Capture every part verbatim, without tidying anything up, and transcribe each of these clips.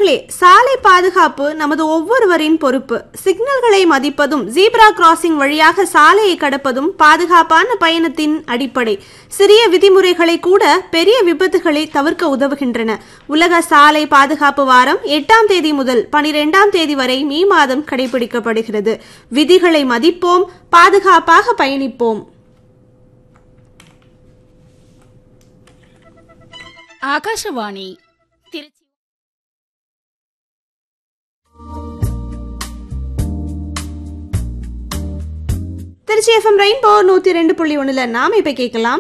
நேயர்களே, சாலை பாதுகாப்பு நமது ஒவ்வொருவரின் பொறுப்பு. சிக்னல்களை மதிப்பதும் ஜீப்ரா கிராசிங் வழியாக சாலையை கடப்பதும் பாதுகாப்பான பயணத்தின் அடிப்படை. சிறிய விதிமுறைகளை கூட பெரிய விபத்துகளை தவிர்க்க உதவுகின்றன. உலக சாலை பாதுகாப்பு வாரம் எட்டாம் தேதி முதல் பனிரெண்டாம் தேதி வரை மே மாதம் கடைபிடிக்கப்படுகிறது. விதிகளை மதிப்போம், பாதுகாப்பாக பயணிப்போம். ஆகாஷவாணி திருச்சி. திருச்சி எஃப்எம் ரெயின்போ நூத்தி ரெண்டு புள்ளி ஒண்ணுல நாம இப்ப கேட்கலாம்.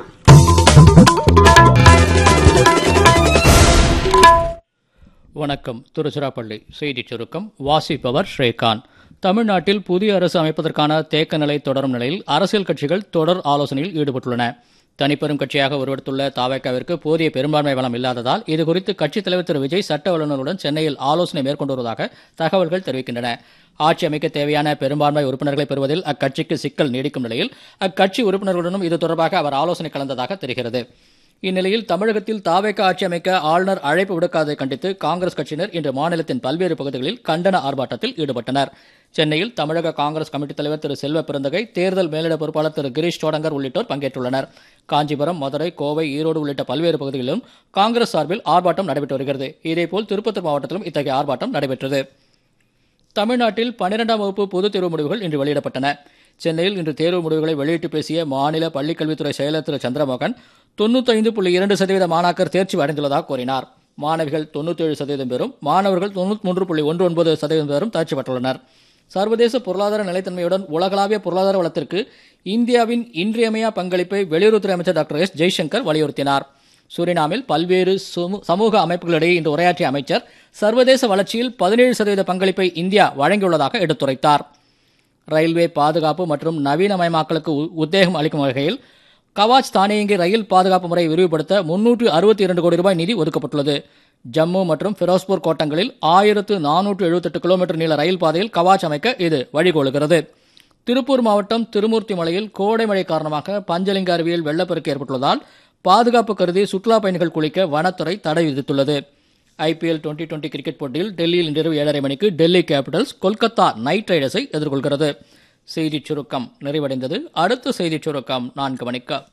வணக்கம். திருச்சிராப்பள்ளி செய்திச் சுருக்கம் வாசிப்பவர் ஸ்ரீகாந்த். தமிழ்நாட்டில் புதிய அரசு அமைப்பதற்கான தேக்க நிலை தொடரும் நிலையில் அரசியல் கட்சிகள் தொடர் ஆலோசனையில் ஈடுபட்டுள்ளன. தனிப்பெரும் கட்சியாக உருவெடுத்துள்ள தாவேகாவிற்கு போதிய பெரும்பான்மை பலம் இல்லாததால் இதுகுறித்து கட்சித் தலைவர் திரு விஜய் சட்ட வல்லுநருடன் சென்னையில் ஆலோசனை மேற்கொண்டு வருவதாக தகவல்கள் தெரிவிக்கின்றன. ஆட்சி அமைக்க தேவையான பெரும்பான்மை உறுப்பினர்களை பெறுவதில் அக்கட்சிக்கு சிக்கல் நீடிக்கும் நிலையில் அக்கட்சி உறுப்பினர்களுடனும் இது தொடர்பாக அவர் ஆலோசனை கலந்ததாக தெரிகிறது. இந்நிலையில் தமிழகத்தில் தாவேகா ஆட்சி அமைக்க ஆளுநர் அழைப்பு விடுக்காததை கண்டித்து காங்கிரஸ் கட்சியினர் இன்று மாநிலத்தின் பல்வேறு பகுதிகளில் கண்டன ஆர்ப்பாட்டத்தில் ஈடுபட்டனர். சென்னையில் தமிழக காங்கிரஸ் கமிட்டி தலைவர் திரு செல்வ பெருந்தகை, தேர்தல் மேலிட பொறுப்பாளர் திரு கிரீஷ் சோடங்கர் உள்ளிட்டோர் பங்கேற்றுள்ளனர். காஞ்சிபுரம், மதுரை, கோவை, ஈரோடு உள்ளிட்ட பல்வேறு பகுதிகளிலும் காங்கிரஸ் சார்பில் ஆர்ப்பாட்டம் நடைபெற்று வருகிறது. இதேபோல் திருப்பத்தூர் மாவட்டத்திலும் இத்தகைய ஆர்ப்பாட்டம் நடைபெற்றது. தமிழ்நாட்டில் பன்னிரெண்டாம் வகுப்பு பொதுத் தேர்வு முடிவுகள் இன்று வெளியிடப்பட்டன. சென்னையில் இன்று தேர்வு முடிவுகளை வெளியிட்டு பேசிய மாநில பள்ளிக்கல்வித்துறை செயலர் திரு சந்திரமோகன், தொன்னூத்தைந்து புள்ளி இரண்டு சதவீத மாணாக்கர் தேர்ச்சி அடைந்துள்ளதாக கூறினார். மாணவிகள் தொன்னூத்தி ஏழு சதவீதம் பேரும், மாணவர்கள் தொன்னூத்தி மூன்று புள்ளி ஒன்று ஒன்பது சதவீதம் பேரும் தேர்ச்சி பெற்றுள்ளனர். சர்வதேச பொருளாதார நிலைத்தன்மையுடன் உலகளாவிய பொருளாதார வளத்திற்கு இந்தியாவின் இன்றியமையா பங்களிப்பை வெளியுறவுத்துறை அமைச்சர் டாக்டர் எஸ் ஜெய்சங்கர் வலியுறுத்தினார். சூரினாமில் பல்வேறு சமூக அமைப்புகளிடையே இன்று உரையாற்றிய அமைச்சர், சர்வதேச வளர்ச்சியில் பதினேழு சதவீத பங்களிப்பை இந்தியா வழங்கியுள்ளதாக எடுத்துரைத்தார். ரயில்வே பாதுகாப்பு மற்றும் நவீனமயமாக்கலுக்கு உத்தேகம் அளிக்கும் வகையில் கவாச் தானியங்கி ரயில் பாதுகாப்பு முறையை விரிவுபடுத்த முன்னூற்று அறுபத்தி இரண்டு கோடி ரூபாய் நிதி ஒதுக்கப்பட்டுள்ளது. ஜம்மு மற்றும் பிரோஸ்பூர் கோட்டங்களில் ஆயிரத்து நானூற்று எழுபத்தி எட்டு கிலோமீட்டர் நீள ரயில் பாதையில் கவாச் அமைக்க இது வழிகோலுகிறது. திருப்பூர் மாவட்டம் திருமூர்த்தி மலையில் கோடை மழை காரணமாக பஞ்சலிங்க அருவியில் வெள்ளப்பெருக்கு ஏற்பட்டுள்ளதால் பாதுகாப்பு கருதி சுற்றுலா பயணிகள் குளிக்க வனத்துறை தடை விதித்துள்ளது. ஐபிஎல் டுவெண்டி டுவெண்டி கிரிக்கெட் போட்டியில் டெல்லியில் இன்றிரவு ஏழரை மணிக்கு டெல்லி கேபிட்டல்ஸ் கொல்கத்தா நைட் ரைடர்ஸை எதிர்கொள்கிறது. செய்திச் சுருக்கம் நிறைவடைந்தது. அடுத்த செய்திச் சுருக்கம் நான்கு மணிக்கு.